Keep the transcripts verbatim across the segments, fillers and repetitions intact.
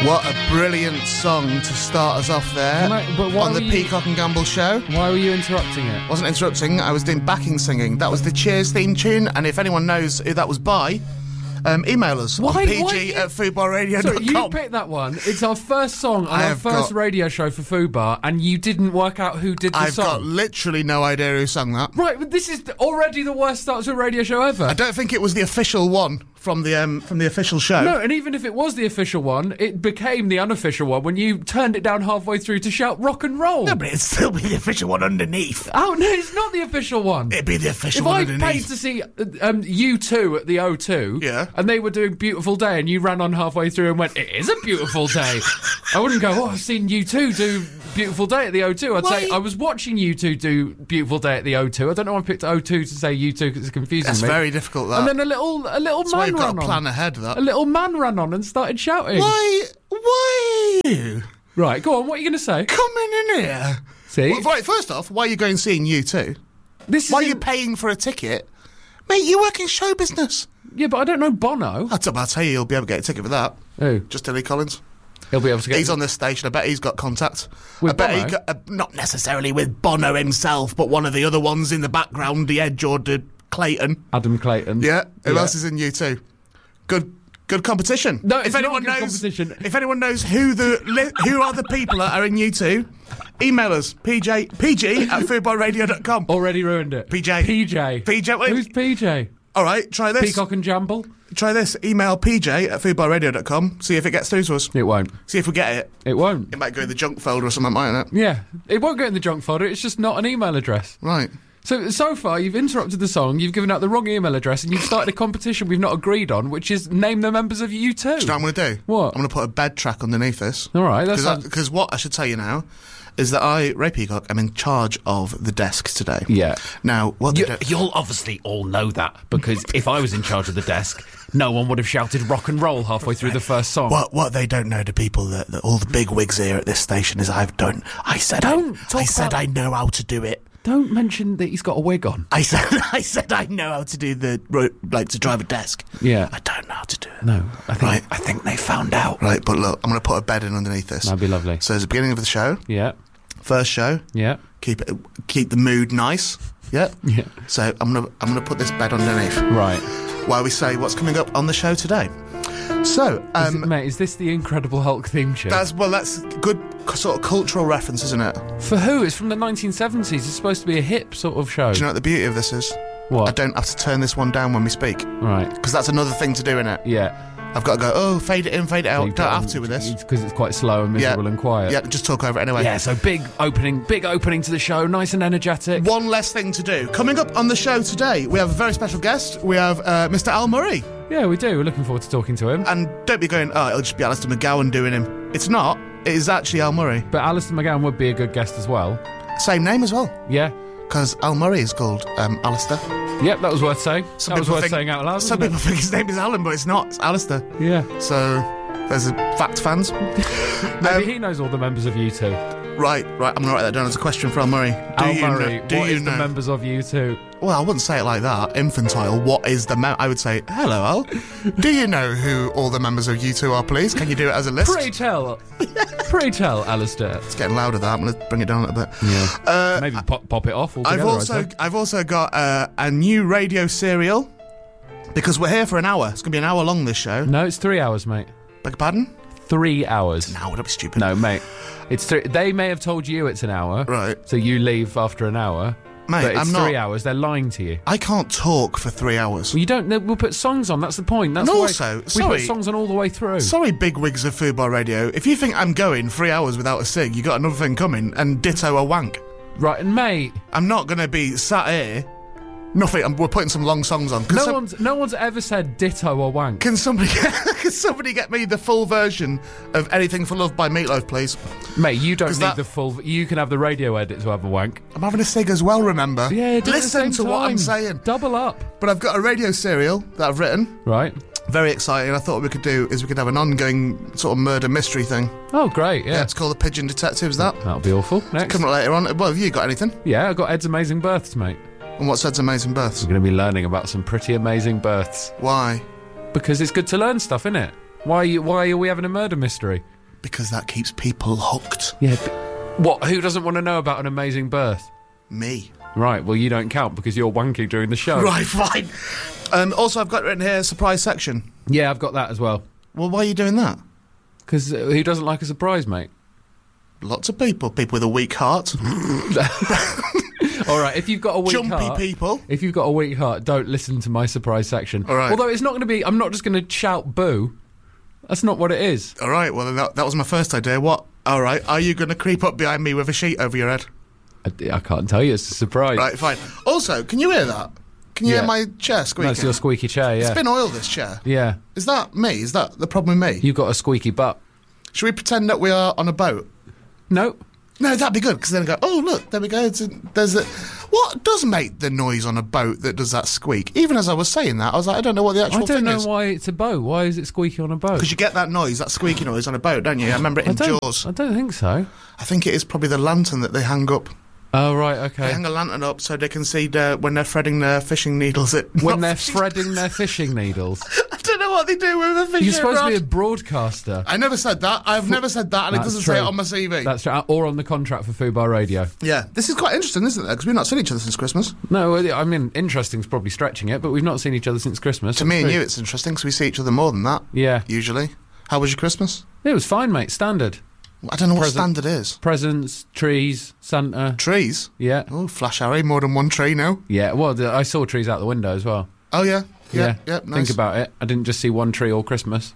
What a brilliant song to start us off there I, but why on the you, Peacock and Gamble show. Why were you interrupting it? Wasn't interrupting, I was doing backing singing. That was the Cheers theme tune, and if anyone knows who that was by, um, email us Why- on P G why- at foodbar radio dot So com. you picked that one. It's our first song on I our have first got- radio show for Fubar, and you didn't work out who did the I've song. got literally no idea who sang that. Right, but this is already the worst start to a radio show ever. I don't think it was the official one from the um, from the official show. No, and even if it was the official one, it became the unofficial one when you turned it down halfway through to shout rock and roll. No, but it'd still be the official one underneath. Oh, no, it's not the official one. It'd be the official If one I underneath. paid to see um, U two at the O two, Yeah. and they were doing Beautiful Day, and you ran on halfway through and went, it is a beautiful day, I wouldn't go, oh, I've seen U two do Beautiful Day at the O two. I'd Why- say, I was watching U two do Beautiful Day at the O two. I don't know why I picked O two to say U two because it's confusing That's me. very difficult, that. And then a little, a little That's why man you've got ran to on. plan ahead, that. A little man ran on and started shouting. Why? Why are you Right, go on, what are you going to say? coming in here? See? Well, right, first off, why are you going seeing you two? This is Why are in- you paying for a ticket? Mate, you work in show business. Yeah, but I don't know Bono. I'll, t- I'll tell you, you'll be able to get a ticket for that. Who? Just Tilly Collins. He'll be able to get... He's on this station. I bet he's got contact. With I bet Bono? he got, uh, not necessarily with Bono himself, but one of the other ones in the background, the Edge or the Clayton. Adam Clayton. Yeah. Who Yeah. else is in you two? Good. Good competition. No, it's if not anyone good knows, competition. If anyone knows who the li- who are the people that are in you two, email us P J P G at foodbar radio dot com. Already ruined it. P J. P J. P J. Wait. Who's P J? All right, try this. Peacock and Jamble? Try this. Email P J at foodbar radio dot com. See if it gets through to us. It won't. See if we get it. It won't. It might go in the junk folder or something, mightn't it? Yeah. It won't go in the junk folder. It's just not an email address. Right. So, so far, you've interrupted the song, you've given out the wrong email address, and you've started a competition we've not agreed on, which is name the members of U two. Do you know what I'm going to do? What? I'm going to put a bed track underneath this. All right, that's... Because what I should tell you now is that I, Ray Peacock, am in charge of the desk today. Yeah. Now, what... You, they do- you'll obviously all know that, because if I was in charge of the desk, no one would have shouted rock and roll halfway through the first song. What what they don't know to people that, that all the big wigs here at this station is I've done. I said Don't I, talk I said about- I know how to do it. Don't mention that he's got a wig on. I said I said I know how to do the ro- like to drive a desk. Yeah. I don't know how to do it. No, I think... Right. I think they found out. Right, but look, I'm going to put a bed in underneath this. That'd be lovely. So it's the beginning of the show, Yeah. first show. Yeah. Keep it, keep the mood nice. Yeah. Yeah. So I'm gonna I'm gonna put this bed underneath Right. while we say what's coming up on the show today. So Is um, it- mate, is this the Incredible Hulk theme tune? that's well, that's good c- sort of cultural reference, isn't it? For who? It's from the nineteen seventies. It's supposed to be a hip sort of show. Do you know what the beauty of this is? What? I don't have to turn this one down when we speak, Right. because that's another thing to do in it. Yeah. I've got to go, oh, fade it in, fade it out. Don't have to with this. Because it's quite slow and miserable Yeah. and quiet. Yeah, just talk over it anyway. Yeah, so big opening, big opening to the show, nice and energetic. One less thing to do. Coming up on the show today, we have a very special guest. We have uh, Mister Al Murray. Yeah, we do. We're looking forward to talking to him. And don't be going, oh, it'll just be Alistair McGowan doing him. It's not. It is actually Al Murray. But Alistair McGowan would be a good guest as well. Same name as well. Yeah. Because Al Murray is called um, Alistair. Yep, that was worth saying. Some that was people worth think- saying out loud. Some wasn't people think his name is Alan, but it's not. It's Alistair. it? Yeah. So, there's a fact, fans. Maybe Um, he knows all the members of U two. Right, right. I'm going to write that down as a question for Al Murray. Do Al you Murray, know, do what you is know? the members of U two? Well, I wouldn't say it like that. Infantile. What is the mem- I would say, hello, Al. Do you know who all the members of U two are, please? Can you do it as a list? Pray tell. Pray tell, Alistair. It's getting louder, that. I'm going to bring it down a little bit. Yeah. Uh, Maybe pop, pop it off altogether. I've I'd also say. I've also got uh, a new radio serial because we're here for an hour. It's going to be an hour long, this show. No, it's three hours, mate. Beg your pardon? Three hours. No, don't be stupid. No, mate. It's three. They may have told you it's an hour. Right. So you leave after an hour. Mate, but it's I'm not... three hours. They're lying to you. I can't talk for three hours. Well, you don't. We'll put songs on. That's the point. That's And why also, we sorry. put songs on all the way through. Sorry, big wigs of Food Bar Radio. If you think I'm going three hours without a cig, you got another thing coming, and ditto a wank. Right, and mate, I'm not going to be sat here. Nothing. I'm, we're putting some long songs on. Can no some- one's no one's ever said ditto or wank. Can somebody get, can somebody get me the full version of Anything for Love by Meatloaf, please? Mate, you don't 'Cause need that- the full. You can have the radio edit to have a wank. I'm having a cig as well, remember? Yeah, do it at the Listen same to what I'm time. saying. Double up. But I've got a radio serial that I've written. Right. Very exciting. I thought what we could do is we could have an ongoing sort of murder mystery thing. Oh, great. Yeah. Yeah, it's called The Pigeon Detectives, that. That'll be awful. Next. Coming up later on. Well, have you got anything? Yeah, I got Ed's Amazing Births, mate. And what's Ed's Amazing Births? We're going to be learning about some pretty amazing births Why? because it's good to learn stuff, isn't it? Why? Why are we having a murder mystery? Because that keeps people hooked. Yeah. But what? Who doesn't want to know about an amazing birth? Me. Right, well, you don't count because you're wanking during the show. Right, fine. Um, also, I've got written here, surprise section. Yeah, I've got that as well. Well, why are you doing that? Because uh, who doesn't like a surprise, mate? Lots of people. People with a weak heart. All right, if you've got a weak Jumpy heart... people. If you've got a weak heart, don't listen to my surprise section. All right. Although it's not going to be... I'm not just going to shout boo. That's not what it is. All right, well, that, that was my first idea. What? All right, are you going to creep up behind me with a sheet over your head? I, I can't tell you, it's a surprise. Right, fine. Also, can you hear that? Can you Yeah. hear my chair squeaking? That's your squeaky chair, yeah. It's been oiled, this chair. Yeah. Is that me? Is that the problem with me? You've got a squeaky butt. Should we pretend that we are on a boat? No. No, that'd be good, because then I go, oh, look, there we go. It's a, there's a... What does make the noise on a boat that does that squeak? Even as I was saying that, I was like, I don't know what the actual I don't thing know is. why it's a boat. Why is it squeaky on a boat? Because you get that noise, that squeaky noise on a boat, don't you? I remember it I in don't, Jaws. I don't think so. I think it is probably the lantern that they hang up. Oh, right, They okay. hang a lantern up so they can see the, when they're threading their fishing needles. It When not they're fishing- threading their fishing needles. I don't know what they do with a fishing You're supposed rod. to be a broadcaster. I never said that. I've never said that, and it That's doesn't say it true. on my C V. That's right. Or on the contract for Fubar Radio. Yeah, this is quite interesting, isn't it? Because we've not seen each other since Christmas. No, I mean, interesting's probably stretching it, but we've not seen each other since Christmas. To me and you, it's interesting because we see each other more than that. Yeah. Usually. How was your Christmas? It was fine, mate. Standard. I don't know what Present- standard is. Presents, trees, Santa. Trees. Yeah. Oh, Flash Harry, more than one tree now. Yeah, well, the, I saw trees out the window as well. Oh yeah, yeah, yeah. nice. Think about it. I didn't just see one tree all Christmas.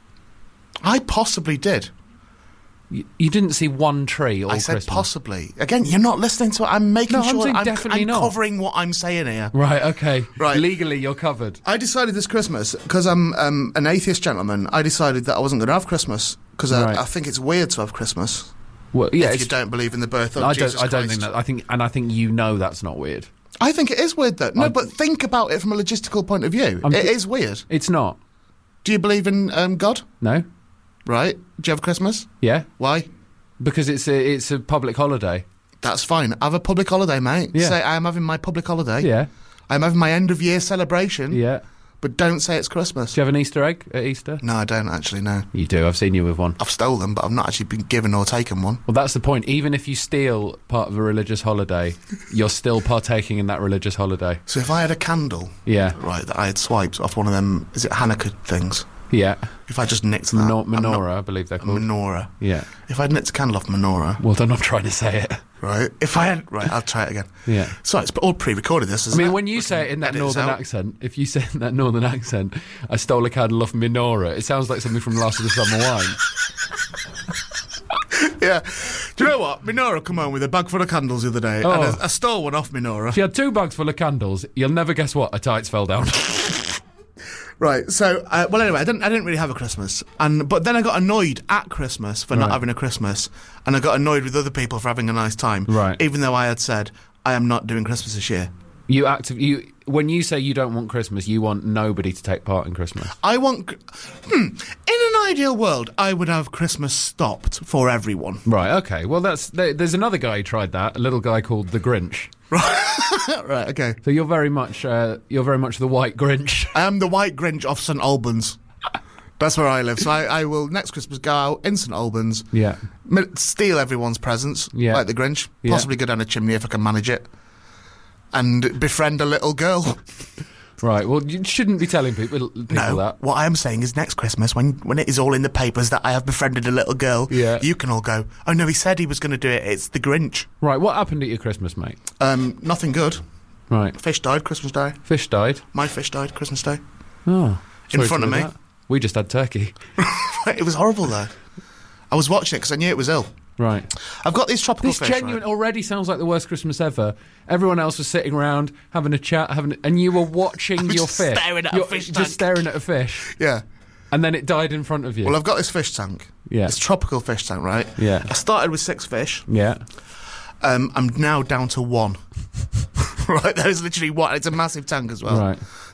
I possibly did. You, you didn't see one tree all I said Christmas. possibly. Again, you're not listening to it. I'm making No, I'm sure saying I'm, definitely I'm not. covering what I'm saying here. Right, okay. Right. Legally, you're covered. I decided this Christmas, because I'm um, an atheist gentleman, I decided that I wasn't going to have Christmas, because Right. I, I think it's weird to have Christmas Well, yeah, if it's, you don't believe in the birth of I Jesus don't. I don't Christ. think that. I think, and I think you know that's not weird. I think it is weird, though. No, I- but think about it from a logistical point of view. I'm It th- is weird. It's not. Do you believe in um, God? No. Right. Do you have Christmas? Yeah. Why? Because it's a it's a public holiday. That's fine. Have a public holiday, mate. Yeah. Say, I am having my public holiday. Yeah. I'm having my end of year celebration. Yeah. But don't say it's Christmas. Do you have an Easter egg at Easter? No, I don't actually, no. You do. I've seen you with one. I've stolen them, but I've not actually been given or taken one. Well, that's the point. Even if you steal part of a religious holiday, you're still partaking in that religious holiday. So if I had a candle, Yeah. right, that I had swiped off one of them, is it Hanukkah things? Yeah. If I just nicked that. Menor- I'm not- menorah, I believe they're a called. menorah. Yeah. If I'd nicked a candle off menorah, Well done. I'm trying to say it. right? If I had, right, I'll try it again. Yeah. Sorry, it's all pre-recorded. This is. I mean, when you say it in that northern accent, if you say it in that northern accent, I stole a candle off menorah, it sounds like something from Last of the Summer Wine. Yeah. Do you know what? Menorah come home with a bag full of candles the other day, Oh. and I, I stole one off Menorah. She had two bags full of candles. You'll never guess what. Her tights fell down. Right. So, uh, well, anyway, I didn't. I didn't really have a Christmas, and but then I got annoyed at Christmas for not Right. having a Christmas, and I got annoyed with other people for having a nice time. Right. Even though I had said I am not doing Christmas this year. You active you when you say you don't want Christmas, you want nobody to take part in Christmas. I want. Hmm, in an ideal world, I would have Christmas stopped for everyone. Right. Okay. Well, that's there, there's another guy who tried that. A little guy called the Grinch. Right. Okay. So you're very much uh, you're very much the white Grinch. I am the White Grinch of St Albans. That's where I live. So I, I will next Christmas go out in St Albans, Yeah. mi- steal everyone's presents, Yeah. like the Grinch. Yeah. Possibly go down a chimney if I can manage it, and befriend a little girl. Right. Well, you shouldn't be telling people people No, that. what I am saying is next Christmas, when when it is all in the papers that I have befriended a little girl, Yeah. you can all go, oh no, he said he was going to do it, it's the Grinch. Right. What happened at your Christmas, mate? Um, nothing good. Right. Fish died Christmas Day. Fish died. My fish died Christmas Day. Oh. In sorry front to of hear me. that. We just had turkey. It was horrible though. I was watching it because I knew it was ill. Right. I've got these tropical This fish. genuine right? already sounds like the worst Christmas ever. Everyone else was sitting around having a chat, having, and you were watching was your just fish. staring at a You're fish just tank. staring at a fish, Yeah. and then it died in front of you. Well, I've got this fish tank. Yeah. This tropical fish tank, right? Yeah. I started with six fish. yeah. Um, I'm now down to one. Right, there's literally one. It's a massive tank as well. Right.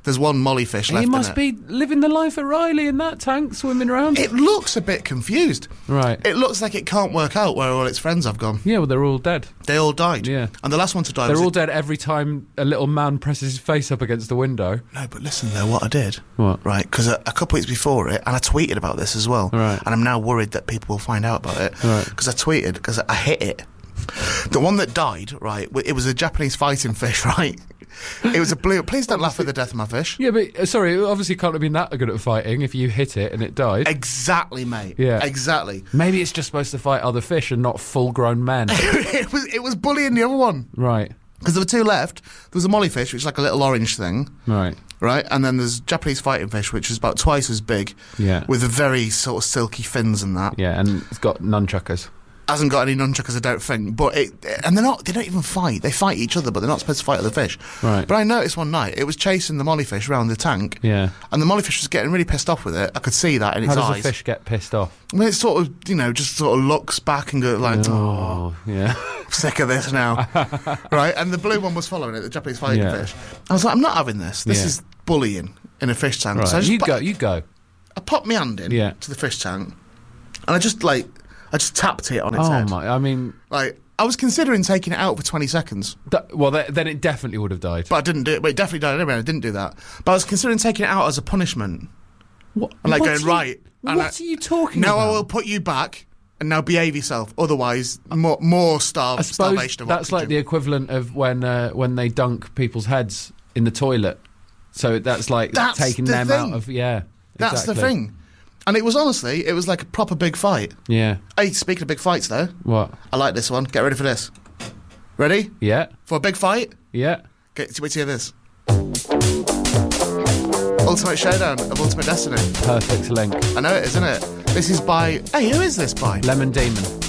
There's one mollyfish left He must in it. be living the life of Riley in that tank, swimming around. It looks a bit confused. Right. It looks like it can't work out where all its friends have gone. Yeah, well, they're all dead. They all died. Yeah. And the last one to die They're was... all a- dead every time a little man presses his face up against the window. No, but listen though, what I did... What? Right, because a, a couple weeks before it, and I tweeted about this as well. Right. And I'm now worried that people will find out about it. Right. Because I tweeted, because I hit it. The one that died, right, it was a Japanese fighting fish, right? It was a blue... Please don't laugh at the death of my fish. Yeah, but uh, sorry, it obviously can't have been that good at fighting if you hit it and it died. Exactly, mate. Yeah. Exactly. Maybe it's just supposed to fight other fish and not full-grown men. it was it was bullying the other one. Right, Because there were two left. There was a mollyfish, which is like a little orange thing, right. right? And then there's Japanese fighting fish, which is about twice as big, Yeah. with a very sort of silky fins and that. Yeah, and it's got nunchuckers. Hasn't got any nunchuckers, I don't think. But it, and they're not. They don't even fight. They fight each other, but they're not supposed to fight other fish. Right. But I noticed one night it was chasing the mollyfish around the tank. Yeah. And the mollyfish was getting really pissed off with it. I could see that in How its does eyes. a fish get pissed off? I mean, it sort of, you know, just sort of looks back and goes like, oh, yeah. I'm sick of this now. Right? And the blue one was following it, the Japanese fighting Yeah. fish. I was like, I'm not having this. This Yeah. is bullying in a fish tank. Right. So I just You put, go, you go. I popped my hand in Yeah. to the fish tank, and I just like, I just tapped it on its Oh head. my! I mean, Like, I was considering taking it out for twenty seconds, that, well, th- then it definitely would have died. but I didn't do it. But it definitely died anyway. I didn't do that. But I was considering taking it out as a punishment. What? And like what going, are you- right. and What I- are you talking Now about? I will put you back, and now behave yourself. Otherwise, more more starve, I suppose starvation of that's like the oxygen. equivalent of when uh, when they dunk people's heads in the toilet. So that's like That's taking the them thing. out of yeah. That's the exactly. thing. And it was honestly, it was like a proper big fight. Yeah. Hey, speaking of big fights, though, What? I like this one. Get ready for this. Ready Yeah. for a big fight? Yeah. Get wait to hear this. Ultimate Showdown of Ultimate Destiny. Perfect link. I know it, isn't it? This is by... Hey, who is this by? Lemon Demon.